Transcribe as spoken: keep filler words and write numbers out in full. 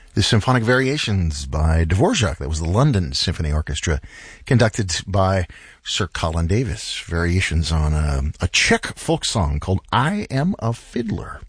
The Symphonic Variations by Dvorak. That was the London Symphony Orchestra, conducted by Sir Colin Davis. Variations on a, a Czech folk song called I Am a Fiddler.